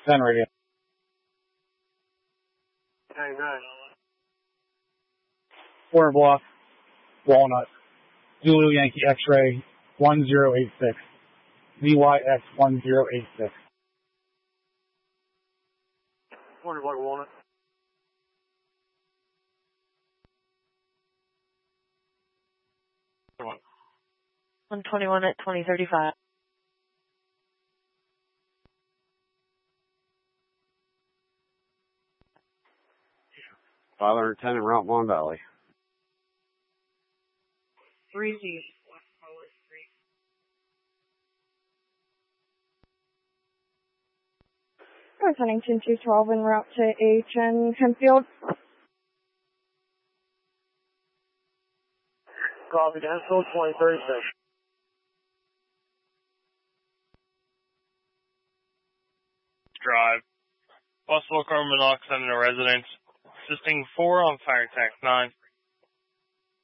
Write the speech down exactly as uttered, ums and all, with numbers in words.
ten radio. Hang nine. Corner Bluff, Walnut, Zulu Yankee X-ray one zero eight six, V Y X one zero eight six. Corner Block, Walnut. one twenty-one at twenty thirty-five. five hundred ten in Route Mon Valley. three Z. North Huntington two twelve en route to H and Hempfield. Copy, Hempfield twenty thirty-six. Drive. Possible carbon monoxide in a residence. Assisting four on fire tax nine.